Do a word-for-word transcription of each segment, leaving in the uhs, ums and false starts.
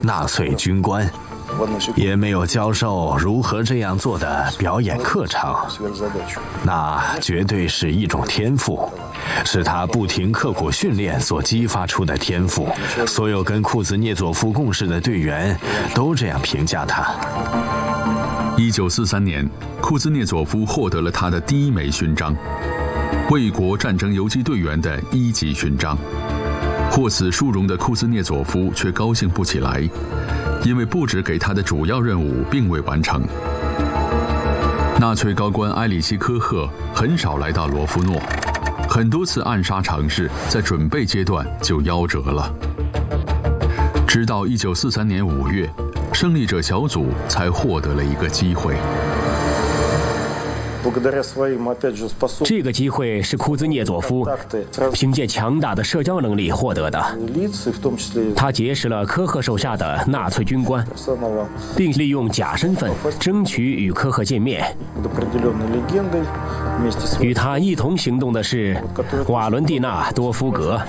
纳粹军官，也没有教授如何这样做的表演课程。那绝对是一种天赋，是他不停刻苦训练所激发出的天赋。所有跟库兹涅佐夫共事的队员都这样评价他。 一九四三年，库兹涅佐夫获得了他的第一枚勋章——卫国战争游击队员的一级勋章。获此殊荣的库兹涅佐夫却高兴不起来，因为布置给他的主要任务并未完成。纳粹高官埃里希·科赫很少来到罗夫诺，很多次暗杀尝试在准备阶段就夭折了。直到一九四三年五月，胜利者小组才获得了一个机会。 这个机会是库兹涅佐夫凭借强大的社交能力获得的。他结识了科赫手下的纳粹军官，并利用假身份争取与科赫见面。与他一同行动的是瓦伦蒂娜·多夫格。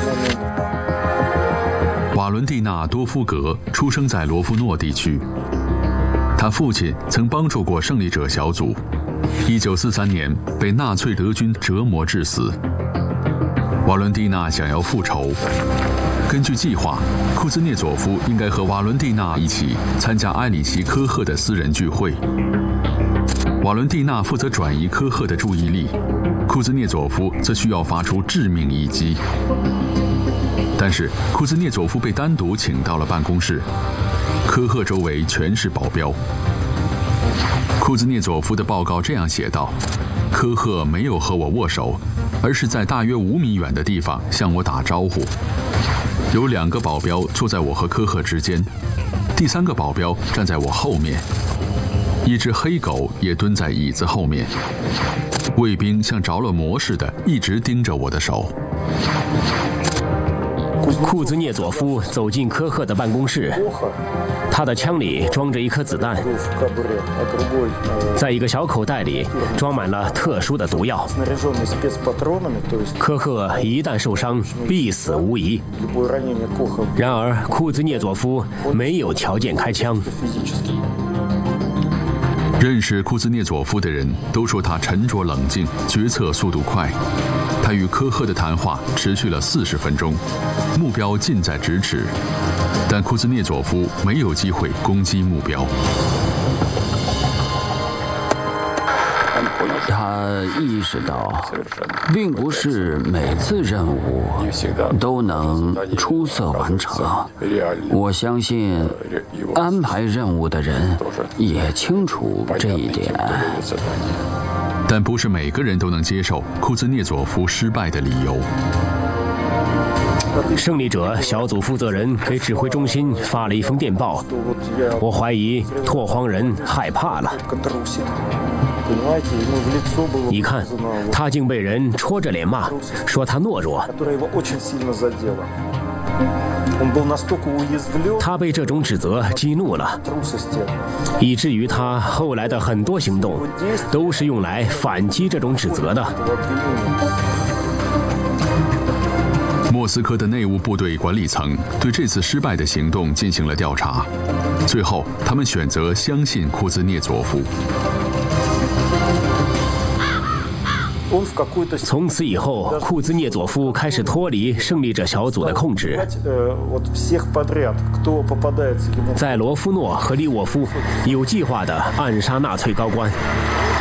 瓦伦蒂娜·多夫格出生在罗夫诺地区，他父亲曾帮助过胜利者小组。一九四三年被纳粹德军折磨致死。瓦伦蒂娜想要复仇。根据计划，库兹涅佐夫应该和瓦伦蒂娜一起参加埃里希·科赫的私人聚会。瓦伦蒂娜负责转移科赫的注意力，库兹涅佐夫则需要发出致命一击。但是库兹涅佐夫被单独请到了办公室，科赫周围全是保镖。库兹涅佐夫的报告这样写道：科赫没有和我握手，而是在大约五米远的地方向我打招呼。有两个保镖坐在我和科赫之间，第三个保镖站在我后面，一只黑狗也蹲在椅子后面。卫兵像着了魔似的一直盯着我的手。 库兹涅佐夫走进科赫的办公室，他的枪里装着一颗子弹，在一个小口袋里装满了特殊的毒药。科赫一旦受伤，必死无疑。然而库兹涅佐夫没有条件开枪。 认识库兹涅佐夫的人都说他沉着冷静，决策速度快。他与科赫的谈话持续了四十分钟，目标近在咫尺，但库兹涅佐夫没有机会攻击目标。 他意识到，并不是每次任务都能出色完成。我相信，安排任务的人也清楚这一点。 但不是每个人都能接受库兹涅佐夫失败的理由。 胜利者小组负责人给指挥中心发了一封电报，我怀疑拓荒人害怕了。一看，他竟被人戳着脸骂，说他懦弱。他被这种指责激怒了，以至于他后来的很多行动都是用来反击这种指责的。 莫斯科的内务部队管理层对这次失败的行动进行了调查，最后他们选择相信库兹涅佐夫。 从此以后，库兹涅佐夫开始脱离胜利者小组的控制。在罗夫诺和利沃夫有计划地暗杀纳粹高官。